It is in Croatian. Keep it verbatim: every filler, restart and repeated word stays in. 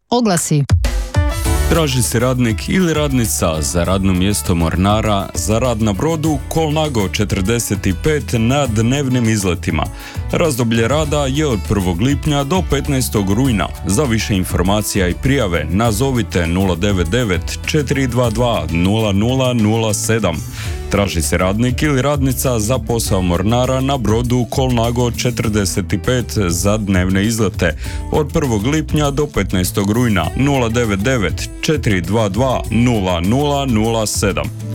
Oglasi. Traži se radnik ili radnica za radno mjesto mornara za rad na brodu Colnago četrdeset pet na dnevnim izletima. Razdoblje rada je od prvog lipnja do petnaestog rujna. Za više informacija i prijave nazovite nula devet devet četiri dva dva nula nula nula sedam. Traži se radnik ili radnica za posao mornara na brodu Colnago četrdeset pet za dnevne izlete od prvog lipnja do petnaestog rujna. Nula devet devet četiri dva dva nula nula nula sedam.